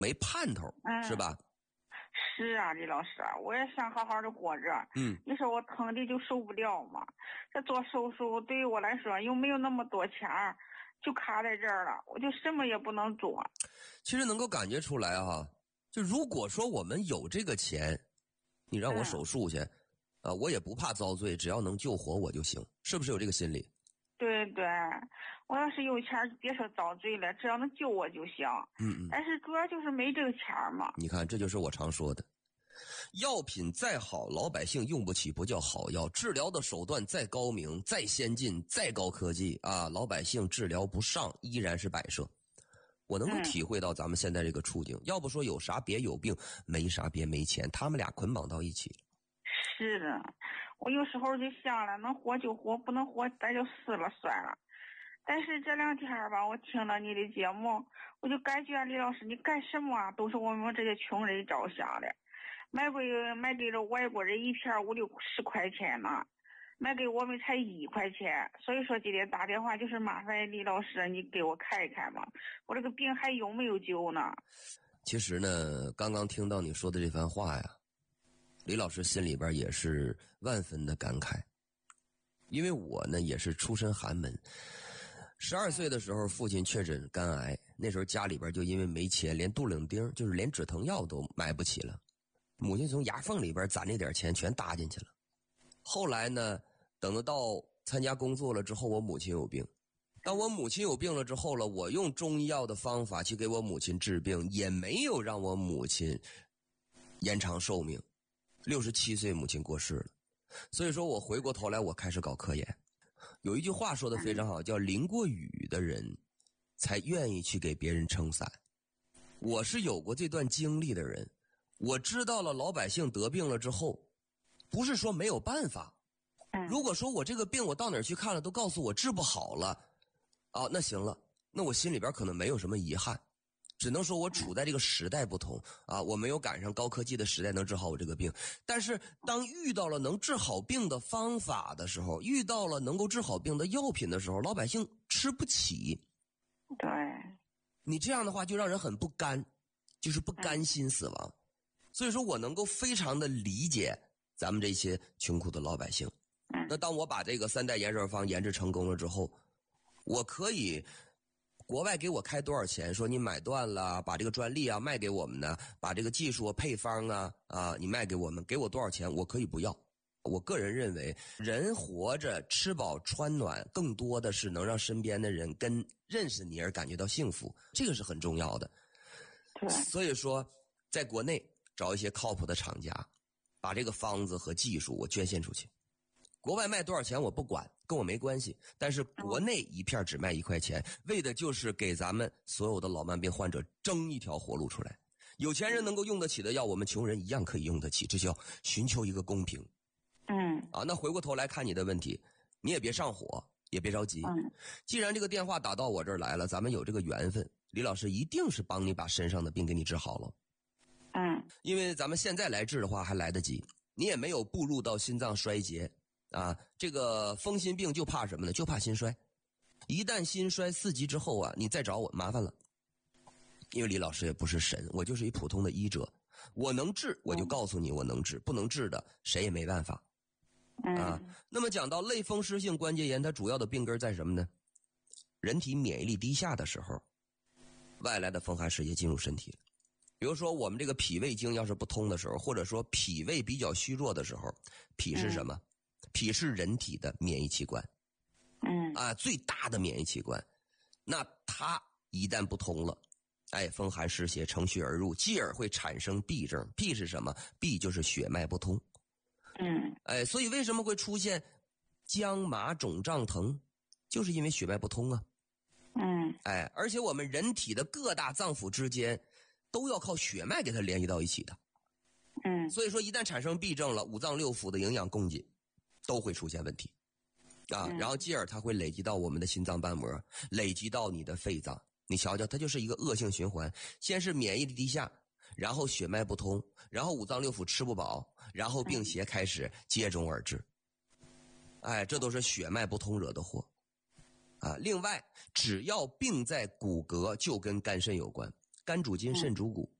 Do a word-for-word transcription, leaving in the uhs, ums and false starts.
没盼头， 嗯、 是吧？ 是啊，李老师，我也想好好的活着。 嗯， 你说我疼的就受不了嘛？这做手术对于我来说又没有那么多钱，就卡在这儿了，我就什么也不能做。 其实能够感觉出来啊，就如果说我们有这个钱，你让我手术去，嗯、啊，我也不怕遭罪，只要能救活我就行，是不是有这个心理？ 对对，我要是有钱，别说遭罪了，只要能救我就行。 嗯嗯。 但是主要就是没这个钱嘛。 你看，这就是我常说的，药品再好，老百姓用不起不叫好药；治疗的手段再高明、再先进、再高科技啊，老百姓治疗不上，依然是摆设。我能够体会到咱们现在这个处境，嗯、要不说有啥别有病，没啥别没钱，他们俩捆绑到一起。 是的，我有时候就想了，能活就活，不能活咱就死了算了。但是这两天吧，我听了你的节目，我就感觉李老师你干什么啊，都是我们这些穷人着想的。卖给卖给了外国人一片五六十块钱呢，卖给我们才一块钱。所以说今天打电话就是麻烦李老师你给我看一看嘛，我这个病还有没有救呢？ 其实呢，刚刚听到你说的这番话呀，李老师心里边也是万分的感慨，因为我呢也是出身寒门。十二岁的时候，父亲确诊肝癌，那时候家里边就因为没钱，连杜冷丁，就是连止疼药都买不起了。母亲从牙缝里边攒那点钱全搭进去了。后来呢，等到到参加工作了之后，我母亲有病。当我母亲有病了之后了，我用中医药的方法去给我母亲治病，也没有让我母亲延长寿命。六十七岁母亲过世了。所以说我回过头来，我开始搞科研。有一句话说得非常好，叫淋过雨的人才愿意去给别人撑伞。我是有过这段经历的人，我知道了老百姓得病了之后，不是说没有办法。如果说我这个病我到哪儿去看了都告诉我治不好了，啊，那行了，那我心里边可能没有什么遗憾，只能说我处在这个时代不同啊，我没有赶上高科技的时代能治好我这个病。但是当遇到了能治好病的方法的时候，遇到了能够治好病的药品的时候，老百姓吃不起。 对， 你这样的话就让人很不甘，就是不甘心死亡。所以说我能够非常的理解咱们这些穷苦的老百姓。那当我把这个三代延寿方研制成功了之后，我可以国外给我开多少钱，说你买断了，把这个专利啊卖给我们呢，把这个技术配方啊啊你卖给我们，给我多少钱我可以不要。我个人认为人活着吃饱穿暖，更多的是能让身边的人跟认识你而感觉到幸福，这个是很重要的。所以说在国内找一些靠谱的厂家，把这个方子和技术我捐献出去。国外卖多少钱我不管，跟我没关系，但是国内一片只卖一块钱，为的就是给咱们所有的老慢病患者争一条活路出来。有钱人能够用得起的药，我们穷人一样可以用得起，这叫寻求一个公平。 嗯， 啊，那回过头来看你的问题，你也别上火，也别着急。 嗯， 既然这个电话打到我这儿来了，咱们有这个缘分，李老师一定是帮你把身上的病给你治好了。 嗯， 因为咱们现在来治的话还来得及，你也没有步入到心脏衰竭啊。这个风心病就怕什么呢？就怕心衰。一旦心衰四级之后啊，你再找我麻烦了。因为李老师也不是神，我就是一普通的医者，我能治我就告诉你我能治，不能治的谁也没办法。啊，那么讲到类风湿性关节炎，它主要的病根在什么呢？人体免疫力低下的时候，外来的风寒湿邪进入身体。比如说我们这个脾胃经要是不通的时候，或者说脾胃比较虚弱的时候，脾是什么？嗯、脾是人体的免疫器官， 嗯啊，最大的免疫器官。那它一旦不通了，哎，风寒湿邪乘虚而入，继而会产生痹症。痹是什么？痹就是血脉不通。 嗯， 哎，所以为什么会出现僵麻肿胀疼？就是因为血脉不通啊。 嗯， 哎，而且我们人体的各大脏腑之间都要靠血脉给它联系到一起的。 嗯， 所以说一旦产生痹症了，五脏六腑的营养供给都会出现问题啊，然后继而它会累积到我们的心脏瓣膜，累积到你的肺脏。你瞧瞧，它就是一个恶性循环，先是免疫力低下，然后血脉不通，然后五脏六腑吃不饱，然后病邪开始接踵而至。哎，这都是血脉不通惹的祸啊。另外，只要病在骨骼，就跟肝肾有关。 肝主筋，肾主骨。